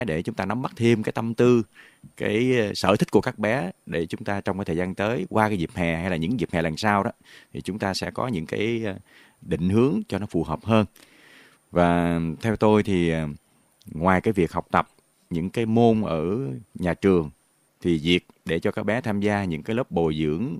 để chúng ta nắm bắt thêm cái tâm tư, cái sở thích của các bé, để chúng ta trong cái thời gian tới, qua cái dịp hè hay là những dịp hè lần sau đó, thì chúng ta sẽ có những cái định hướng cho nó phù hợp hơn. Và theo tôi thì ngoài cái việc học tập những cái môn ở nhà trường, thì việc để cho các bé tham gia những cái lớp bồi dưỡng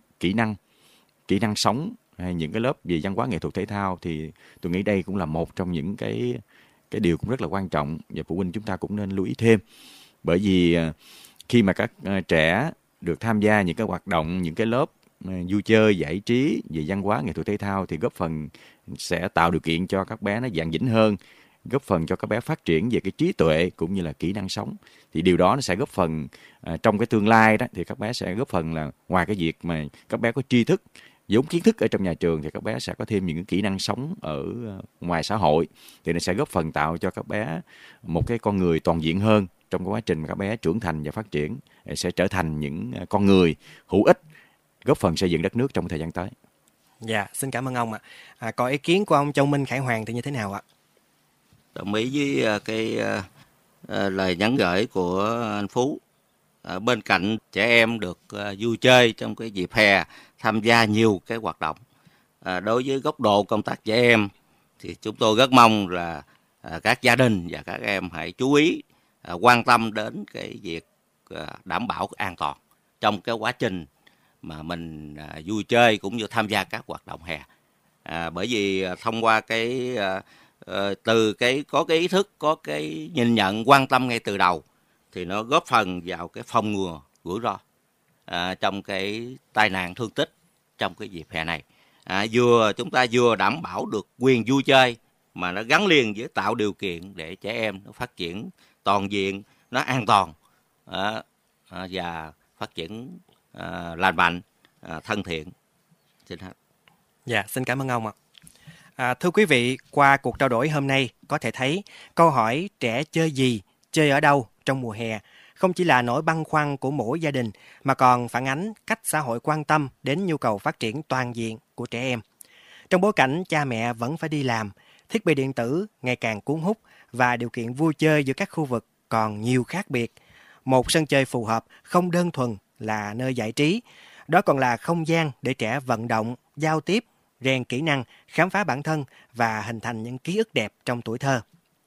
kỹ năng sống, hay những cái lớp về văn hóa nghệ thuật thể thao, thì tôi nghĩ đây cũng là một trong những cái điều cũng rất là quan trọng, và phụ huynh chúng ta cũng nên lưu ý thêm. Bởi vì khi mà các trẻ được tham gia những cái hoạt động, những cái lớp vui chơi giải trí về văn hóa nghệ thuật thể thao, thì góp phần sẽ tạo điều kiện cho các bé nó dạn dĩnh hơn, góp phần cho các bé phát triển về cái trí tuệ cũng như là kỹ năng sống. Thì điều đó nó sẽ góp phần trong cái tương lai đó, thì các bé sẽ góp phần là ngoài cái việc mà các bé có tri thức, vốn kiến thức ở trong nhà trường, thì các bé sẽ có thêm những kỹ năng sống ở ngoài xã hội, thì nó sẽ góp phần tạo cho các bé một cái con người toàn diện hơn trong cái quá trình mà các bé trưởng thành và phát triển, sẽ trở thành những con người hữu ích, góp phần xây dựng đất nước trong thời gian tới. Dạ, xin cảm ơn ông ạ. Còn ý kiến của ông Châu Minh Khải Hoàng thì như thế nào ạ? Đồng ý với cái lời nhắn gửi của anh Phú. Bên cạnh trẻ em được vui chơi trong cái dịp hè, tham gia nhiều cái hoạt động, đối với góc độ công tác trẻ em thì chúng tôi rất mong là các gia đình và các em hãy chú ý quan tâm đến cái việc đảm bảo an toàn trong cái quá trình mà mình vui chơi cũng như tham gia các hoạt động hè. Bởi vì thông qua cái từ cái có cái ý thức, có cái nhìn nhận, quan tâm ngay từ đầu, thì nó góp phần vào cái phòng ngừa rủi ro trong cái tai nạn thương tích trong cái dịp hè này. Chúng ta vừa đảm bảo được quyền vui chơi, mà nó gắn liền với tạo điều kiện để trẻ em nó phát triển toàn diện, nó an toàn và phát triển lành mạnh, thân thiện. Xin hết. Dạ, xin cảm ơn ông ạ. Thưa quý vị, qua cuộc trao đổi hôm nay có thể thấy câu hỏi trẻ chơi gì, chơi ở đâu trong mùa hè không chỉ là nỗi băn khoăn của mỗi gia đình, mà còn phản ánh cách xã hội quan tâm đến nhu cầu phát triển toàn diện của trẻ em. Trong bối cảnh cha mẹ vẫn phải đi làm, thiết bị điện tử ngày càng cuốn hút và điều kiện vui chơi giữa các khu vực còn nhiều khác biệt, một sân chơi phù hợp không đơn thuần là nơi giải trí, đó còn là không gian để trẻ vận động, giao tiếp, rèn kỹ năng, khám phá bản thân và hình thành những ký ức đẹp trong tuổi thơ.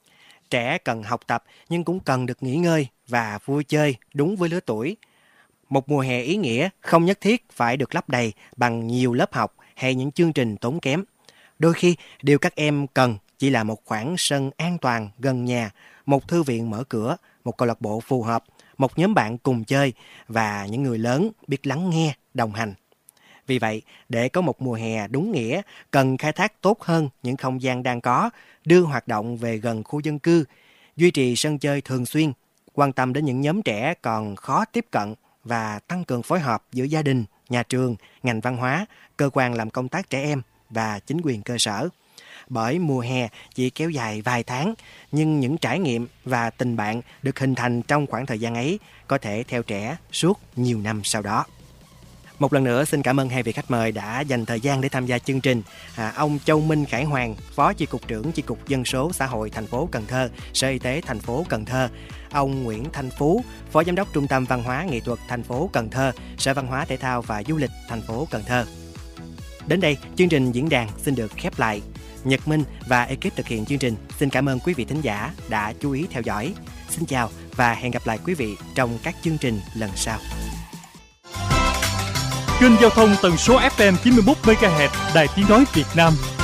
Trẻ cần học tập nhưng cũng cần được nghỉ ngơi và vui chơi đúng với lứa tuổi. Một mùa hè ý nghĩa không nhất thiết phải được lấp đầy bằng nhiều lớp học hay những chương trình tốn kém. Đôi khi, điều các em cần chỉ là một khoảng sân an toàn gần nhà, một thư viện mở cửa, một câu lạc bộ phù hợp, một nhóm bạn cùng chơi và những người lớn biết lắng nghe, đồng hành. Vì vậy, để có một mùa hè đúng nghĩa, cần khai thác tốt hơn những không gian đang có, đưa hoạt động về gần khu dân cư, duy trì sân chơi thường xuyên, quan tâm đến những nhóm trẻ còn khó tiếp cận và tăng cường phối hợp giữa gia đình, nhà trường, ngành văn hóa, cơ quan làm công tác trẻ em và chính quyền cơ sở. Bởi mùa hè chỉ kéo dài vài tháng, nhưng những trải nghiệm và tình bạn được hình thành trong khoảng thời gian ấy có thể theo trẻ suốt nhiều năm sau đó. Một lần nữa xin cảm ơn hai vị khách mời đã dành thời gian để tham gia chương trình. Ông Châu Minh Khải Hoàng, Phó Chi cục trưởng Chi cục Dân số Xã hội thành phố Cần Thơ, Sở Y tế thành phố Cần Thơ. Ông Nguyễn Thanh Phú, Phó Giám đốc Trung tâm Văn hóa Nghệ thuật thành phố Cần Thơ, Sở Văn hóa Thể thao và Du lịch thành phố Cần Thơ. Đến đây, chương trình diễn đàn xin được khép lại. Nhật Minh và ekip thực hiện chương trình xin cảm ơn quý vị thính giả đã chú ý theo dõi. Xin chào và hẹn gặp lại quý vị trong các chương trình lần sau. Kênh giao thông tần số FM 91 MHz Đài Tiếng nói Việt Nam